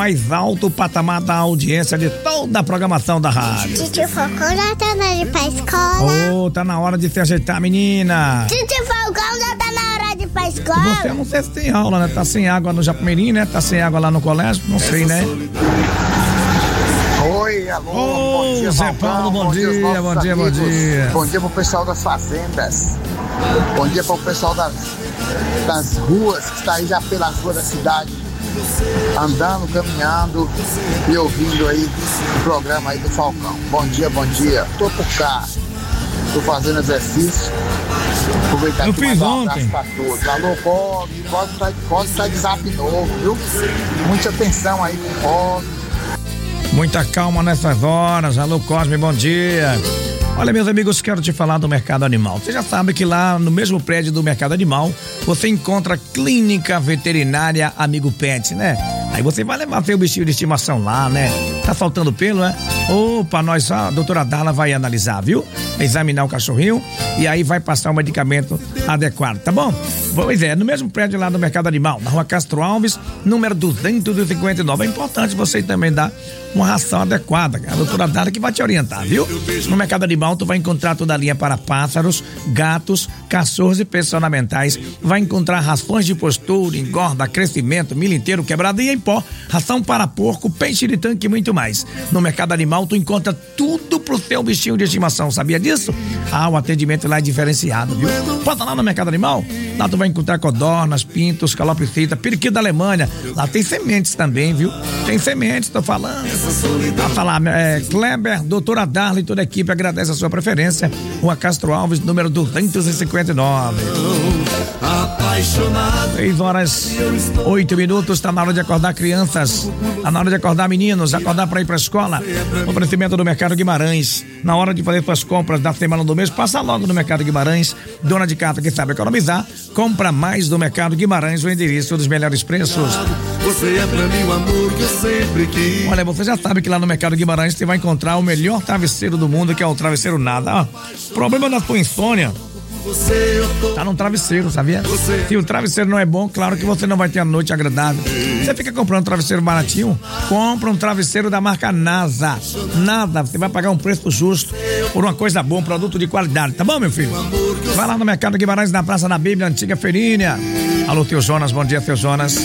mais alto patamar da audiência de toda a programação da rádio. Titio Falcão já tá na hora de ir pra escola. Tá na hora de se ajeitar, menina. Titio Falcão já tá na hora de ir pra escola. Você não sei se tem aula, né? Tá sem água no Japimirim, né? Tá sem água lá no colégio, não sei, né? Oi, alô, bom dia, Zé Paulo, bom dia. Bom dia pro pessoal das fazendas. Bom dia pro pessoal das ruas, que está aí já pelas ruas da cidade, andando, caminhando e ouvindo aí o programa aí do Falcão. Bom dia. Tô por cá, tô fazendo exercício. Aproveitar eu aqui fiz um ontem. abraço pra todos. Alô, pode estar de zap novo, viu? Muita atenção aí com o Bob. Muita calma nessas horas. Alô, Cosme, bom dia. Olha, meus amigos, quero te falar do Mercado Animal. Você já sabe que lá no mesmo prédio do Mercado Animal, você encontra Clínica Veterinária Amigo Pet, né? Aí você vai levar seu bichinho de estimação lá, né? Tá faltando pelo, né? Opa, a doutora Darla vai analisar, viu? Examinar o cachorrinho e aí vai passar o medicamento adequado, tá bom? Pois é, no mesmo prédio lá do Mercado Animal, na Rua Castro Alves, número 259. É importante você também dar uma ração adequada. A doutora Darla que vai te orientar, viu? No Mercado Animal tu vai encontrar toda a linha para pássaros, gatos, cachorros e peças ornamentais. Vai encontrar rações de postura, engorda, crescimento, milho inteiro, quebrado e em pó, ração para porco, peixe de tanque e muito mais. No Mercado Animal tu encontra tudo pro teu bichinho de estimação, sabia disso? O atendimento lá é diferenciado, viu? Passa lá no Mercado Animal, lá tu vai encontrar codornas, pintos, calopsita, periquito da Alemanha. Lá tem sementes também, viu? Tem sementes, tô falando. Vai falar, Kleber, doutora Darla e toda a equipe agradece a sua preferência. Rua Castro Alves, número 259. 6h08, tá na hora de acordar crianças, tá na hora de acordar meninos, acordar para ir pra escola. Oferecimento do Mercado Guimarães. Na hora de fazer suas compras da semana do mês, passa logo no Mercado Guimarães. Dona de casa que sabe economizar, compra mais do Mercado Guimarães, o endereço dos melhores preços. Você é pra mim o amor que eu sempre quis. Olha, você já sabe que lá no Mercado Guimarães você vai encontrar o melhor travesseiro do mundo, que é o travesseiro Nada. Problema da sua insônia tá no travesseiro, sabia? Se o travesseiro não é bom, claro que você não vai ter a noite agradável. Você fica comprando um travesseiro baratinho, compra um travesseiro da marca NASA. Nada, você vai pagar um preço justo por uma coisa boa, um produto de qualidade, tá bom, meu filho? Vai lá no Mercado Guimarães, na Praça da Bíblia, Antiga Feirinha. Alô, teu Jonas, bom dia, teu Jonas.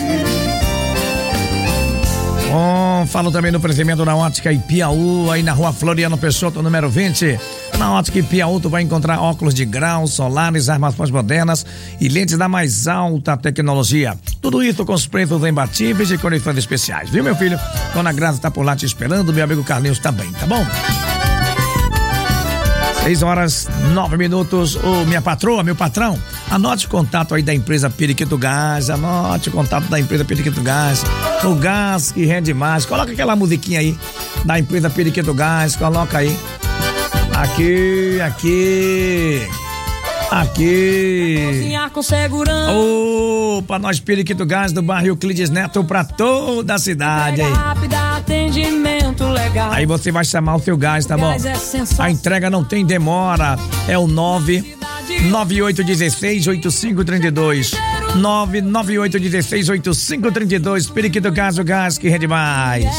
Falo também do oferecimento da Ótica Ipiaú, aí na Rua Floriano Peixoto, número 20. Na Ótica Ipiaú tu vai encontrar óculos de grau, solares, armações modernas e lentes da mais alta tecnologia. Tudo isso com os preços imbatíveis e condições especiais, viu, meu filho? Dona Graça tá por lá te esperando, meu amigo Carlinhos também, tá bom? 6h09. Minha patroa, meu patrão, anote o contato aí da empresa Periquito Gás, anote o contato da empresa Periquito Gás, o gás que rende mais. Coloca aquela musiquinha aí da empresa Periquito Gás, coloca aí. Aqui. Cozinhar com segurança. Pra nós Periquito Gás do bairro Euclides Neto, pra toda a cidade aí. Rápida, atendimento legal. Aí você vai chamar o seu gás, tá bom? A entrega não tem demora, é o 998168532. 998168532. Periquito Gás, o gás que rende mais.